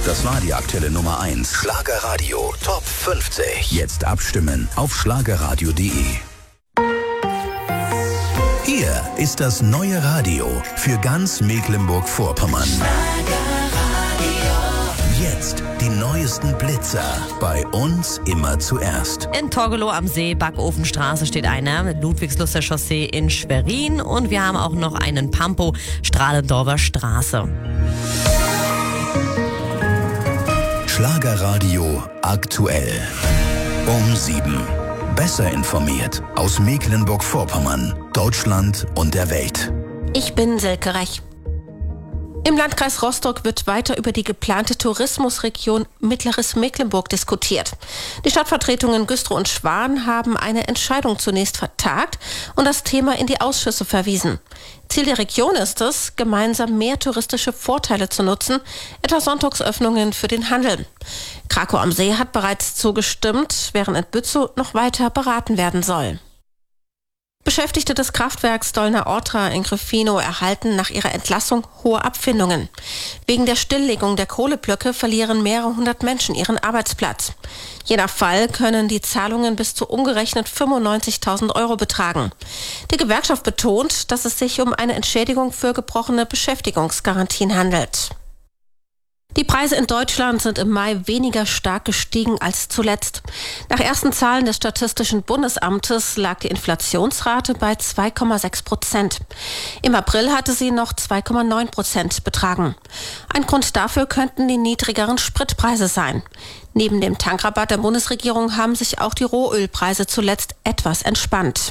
Das war die aktuelle Nummer 1. Schlagerradio Top 50. Jetzt abstimmen auf schlagerradio.de. Hier ist das neue Radio für ganz Mecklenburg-Vorpommern. Jetzt die neuesten Blitzer. Bei uns immer zuerst. In Torgelow am See, Backofenstraße steht einer, mit Ludwigsluster Chaussee in Schwerin. Und wir haben auch noch einen Pampo, Strahlendorfer Straße. Schlagerradio aktuell. Um 7. Besser informiert aus Mecklenburg-Vorpommern, Deutschland und der Welt. Ich bin Silke Rech. Im Landkreis Rostock wird weiter über die geplante Tourismusregion Mittleres Mecklenburg diskutiert. Die Stadtvertretungen Güstrow und Schwan haben eine Entscheidung zunächst vertagt und das Thema in die Ausschüsse verwiesen. Ziel der Region ist es, gemeinsam mehr touristische Vorteile zu nutzen, etwa Sonntagsöffnungen für den Handel. Krakow am See hat bereits zugestimmt, während in Bützow noch weiter beraten werden soll. Beschäftigte des Kraftwerks Dolna-Ortra in Gryfino erhalten nach ihrer Entlassung hohe Abfindungen. Wegen der Stilllegung der Kohleblöcke verlieren mehrere hundert Menschen ihren Arbeitsplatz. Je nach Fall können die Zahlungen bis zu umgerechnet 95.000 € betragen. Die Gewerkschaft betont, dass es sich um eine Entschädigung für gebrochene Beschäftigungsgarantien handelt. Die Preise in Deutschland sind im Mai weniger stark gestiegen als zuletzt. Nach ersten Zahlen des Statistischen Bundesamtes lag die Inflationsrate bei 2,6%. Im April hatte sie noch 2,9% betragen. Ein Grund dafür könnten die niedrigeren Spritpreise sein. Neben dem Tankrabatt der Bundesregierung haben sich auch die Rohölpreise zuletzt etwas entspannt.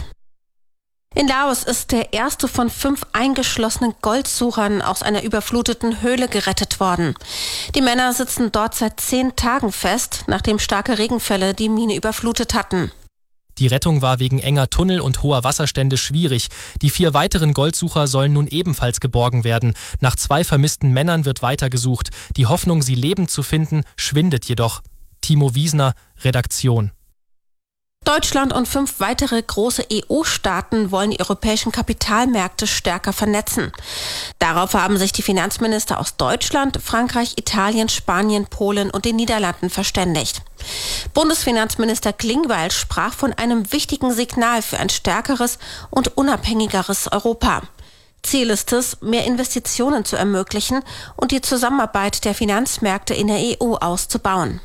In Laos ist der erste von 5 eingeschlossenen Goldsuchern aus einer überfluteten Höhle gerettet worden. Die Männer sitzen dort seit 10 Tagen fest, nachdem starke Regenfälle die Mine überflutet hatten. Die Rettung war wegen enger Tunnel und hoher Wasserstände schwierig. Die 4 weiteren Goldsucher sollen nun ebenfalls geborgen werden. Nach 2 vermissten Männern wird weitergesucht. Die Hoffnung, sie lebend zu finden, schwindet jedoch. Timo Wiesner, Redaktion. Deutschland und 5 weitere große EU-Staaten wollen die europäischen Kapitalmärkte stärker vernetzen. Darauf haben sich die Finanzminister aus Deutschland, Frankreich, Italien, Spanien, Polen und den Niederlanden verständigt. Bundesfinanzminister Klingbeil sprach von einem wichtigen Signal für ein stärkeres und unabhängigeres Europa. Ziel ist es, mehr Investitionen zu ermöglichen und die Zusammenarbeit der Finanzmärkte in der EU auszubauen.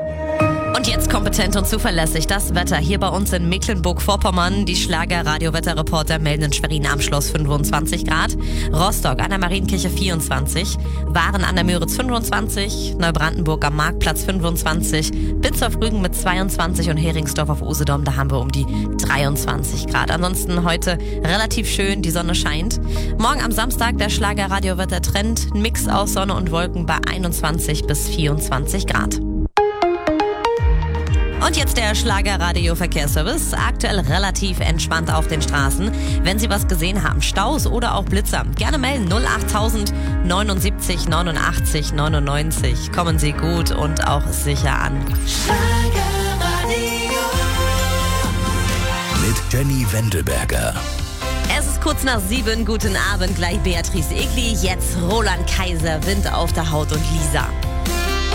Und jetzt kompetent und zuverlässig das Wetter hier bei uns in Mecklenburg-Vorpommern. Die Schlager-Radio-Wetterreporter melden in Schwerin am Schloss 25 Grad, Rostock an der Marienkirche 24, Waren an der Müritz 25, Neubrandenburg am Marktplatz 25, Binz auf Rügen mit 22 und Heringsdorf auf Usedom, da haben wir um die 23 Grad. Ansonsten heute relativ schön, die Sonne scheint. Morgen am Samstag der Schlager-Radio-Wettertrend, ein Mix aus Sonne und Wolken bei 21 bis 24 Grad. Und jetzt der Schlager-Radio-Verkehrsservice. Aktuell relativ entspannt auf den Straßen. Wenn Sie was gesehen haben, Staus oder auch Blitzer, gerne melden 08000 79 89 99. Kommen Sie gut und auch sicher an. Mit Jenny Wendelberger. Es ist kurz nach 7. Guten Abend, gleich Beatrice Egli. Jetzt Roland Kaiser, Wind auf der Haut und Lisa.